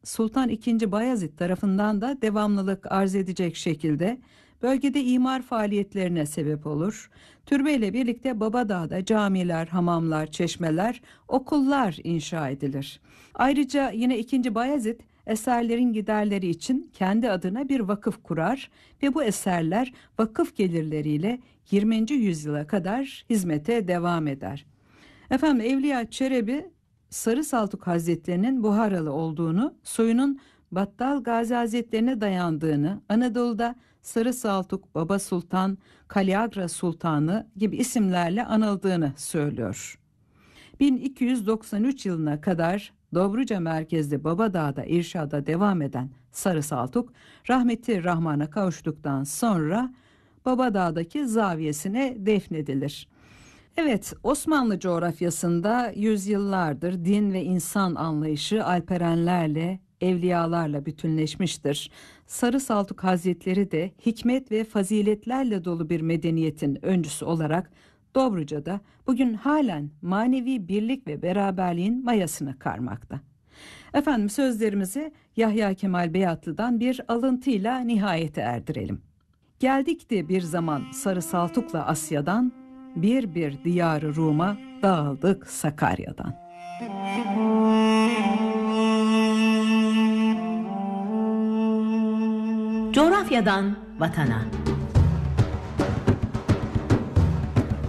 Sultan II. Bayezid tarafından da devamlılık arz edecek şekilde bölgede imar faaliyetlerine sebep olur. Türbeyle birlikte Babadağ'da camiler, hamamlar, çeşmeler, okullar inşa edilir. Ayrıca yine II. Bayezid eserlerin giderleri için kendi adına bir vakıf kurar ve bu eserler vakıf gelirleriyle 20. yüzyıla kadar hizmete devam eder. Efendim, Evliya Çelebi Sarı Saltuk Hazretlerinin Buharalı olduğunu, soyunun Battal Gazi Hazretlerine dayandığını, Anadolu'da Sarı Saltuk, Baba Sultan, Kaliagra Sultanı gibi isimlerle anıldığını söylüyor. 1293 yılına kadar Dobruca merkezli Babadağ'da irşada devam eden Sarı Saltuk, rahmeti Rahman'a kavuştuktan sonra Babadağ'daki zaviyesine defnedilir. Evet, Osmanlı coğrafyasında yüzyıllardır din ve insan anlayışı alperenlerle, evliyalarla bütünleşmiştir. Sarı Saltuk Hazretleri de hikmet ve faziletlerle dolu bir medeniyetin öncüsü olarak Dobruca'da bugün halen manevi birlik ve beraberliğin mayasını karmakta. Efendim, sözlerimizi Yahya Kemal Beyatlı'dan bir alıntıyla nihayete erdirelim. Geldikti bir zaman Sarı Saltuk'la Asya'dan, bir bir diyarı Rum'a dağıldık Sakarya'dan. Coğrafyadan vatana.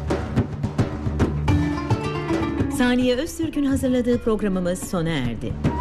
Saniye Öztürk'ün hazırladığı programımız sona erdi.